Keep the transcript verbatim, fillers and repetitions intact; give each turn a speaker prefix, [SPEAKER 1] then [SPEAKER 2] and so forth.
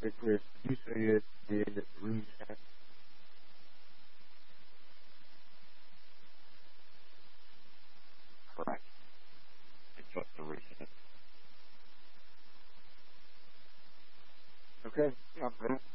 [SPEAKER 1] Hey, Chris, did you say it did reset? Correct. It's just the reset. Okay. Yeah,